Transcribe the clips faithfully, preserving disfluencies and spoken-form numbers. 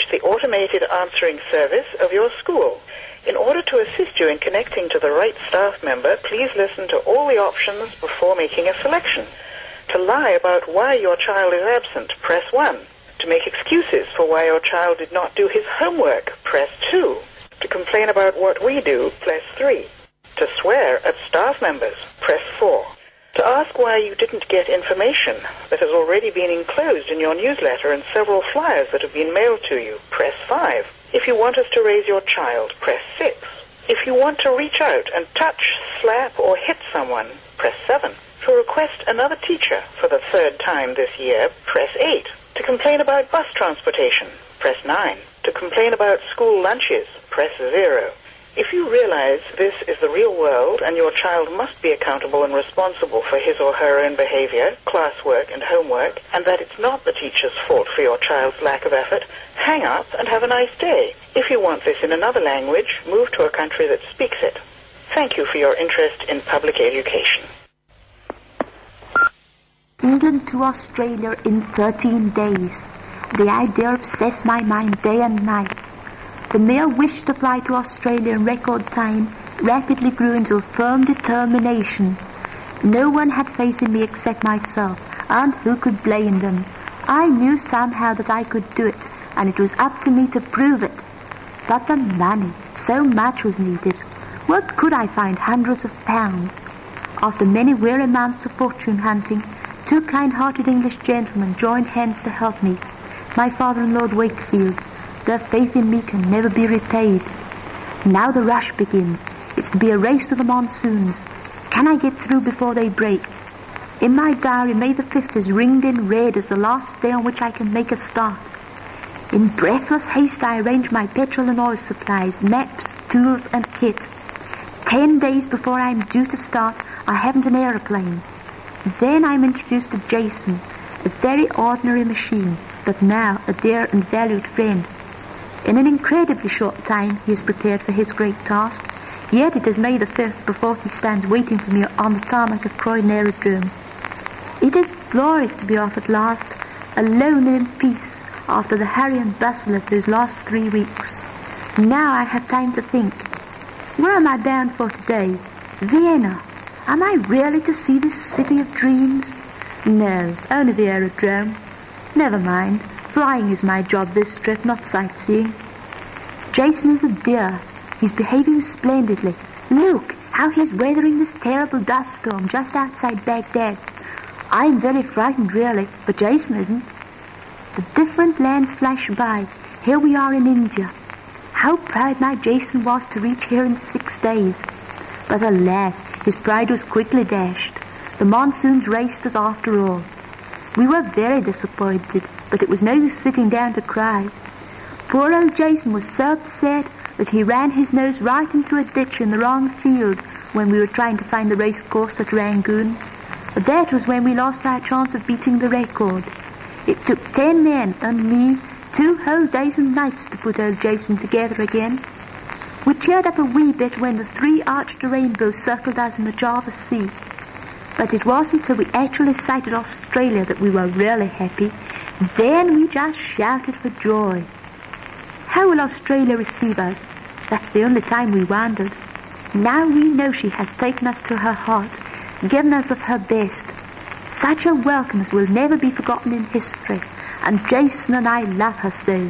reached the automated answering service of your school. In order to assist you in connecting to the right staff member, please listen to all the options before making a selection. To lie about why your child is absent, press one. To make excuses for why your child did not do his homework, press two. To complain about what we do, press three. To swear at staff members, press four. To ask why you didn't get information that has already been enclosed in your newsletter and several flyers that have been mailed to you, press five. If you want us to raise your child, press six. If you want to reach out and touch, slap, or hit someone, press seven. To request another teacher for the third time this year, press eight. To complain about bus transportation, press nine. To complain about school lunches, press zero. If you realize this is the real world and your child must be accountable and responsible for his or her own behavior, classwork, and homework, and that it's not the teacher's fault for your child's lack of effort, hang up and have a nice day. If you want this in another language, move to a country that speaks it. Thank you for your interest in public education. England to Australia in thirteen days. The idea obsessed my mind day and night. The mere wish to fly to Australia in record time rapidly grew into a firm determination. No one had faith in me except myself, and who could blame them? I knew somehow that I could do it, and it was up to me to prove it. But the money, so much was needed. Where could I find hundreds of pounds? After many weary months of fortune hunting, two kind-hearted English gentlemen joined hands to help me. My father and Lord Wakefield. Their faith in me can never be repaid. Now the rush begins. It's to be a race to the monsoons. Can I get through before they break? In my diary, May the fifth is ringed in red as the last day on which I can make a start. In breathless haste, I arrange my petrol and oil supplies, maps, tools, and kit. Ten days before I'm due to start, I haven't an aeroplane. Then I'm introduced to Jason, a very ordinary machine, but now a dear and valued friend. In an incredibly short time, he is prepared for his great task, yet it is May the fifth before he stands waiting for me on the tarmac of Croydon Aerodrome. It is glorious to be off at last, alone and in peace, after the hurry and bustle of those last three weeks. Now I have time to think. Where am I bound for today? Vienna. Am I really to see this city of dreams? No, only the aerodrome. Never mind. Flying is my job this trip, not sightseeing. Jason is a dear. He's behaving splendidly. Look how he's weathering this terrible dust storm just outside Baghdad. I'm very frightened, really, but Jason isn't. The different lands flash by. Here we are in India. How proud my Jason was to reach here in six days. But alas, his pride was quickly dashed. The monsoons raced us after all. We were very disappointed, but it was no use sitting down to cry. Poor old Jason was so upset that he ran his nose right into a ditch in the wrong field when we were trying to find the race course at Rangoon. That was when we lost our chance of beating the record. It took ten men and me two whole days and nights to put old Jason together again. We cheered up a wee bit when the three-arched rainbow circled us in the Java Sea. But it wasn't till we actually sighted Australia that we were really happy. Then we just shouted for joy. How will Australia receive us? That's the only time we wondered. Now we know she has taken us to her heart, given us of her best. Such a welcome as will never be forgotten in history, and Jason and I love her so.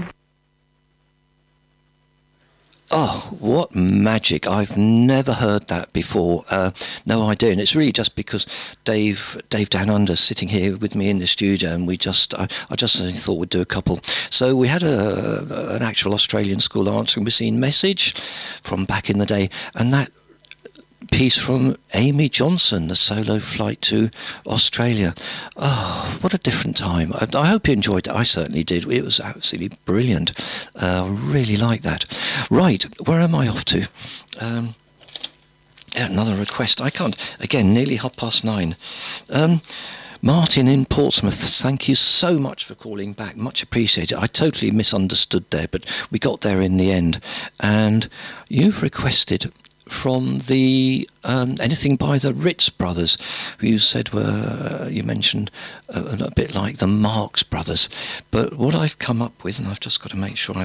Oh, what magic. I've never heard that before. Uh, no idea. And it's really just because Dave Dave Down Under's sitting here with me in the studio, and we just, I, I just thought we'd do a couple. So we had a an actual Australian school answering machine message from back in the day, and that piece from Amy Johnson, the solo flight to Australia. Oh, what a different time. I, I hope you enjoyed it. I certainly did. It was absolutely brilliant. I uh, really like that. Right, where am I off to? Um, another request. I can't. Again, nearly half past nine. Um, Martin in Portsmouth, thank you so much for calling back. Much appreciated. I totally misunderstood there, but we got there in the end. And you've requested from the um, anything by the Ritz brothers, who you said were, uh, you mentioned uh, a bit like the Marx brothers. But what I've come up with, and I've just got to make sure I've